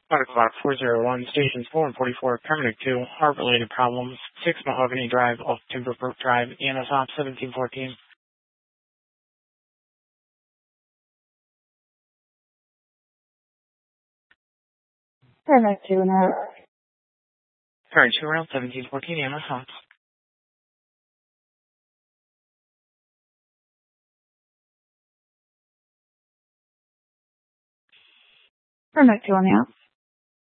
Water clock 401, stations 4 and 44, Paramedic 2, heart-related problems, 6 Mahogany Drive, off Timberbrook Drive, EMS op 1714. Paramedic 2 now. Paramedic 2 around 1714, EMS op. Paramedic 2 on the out.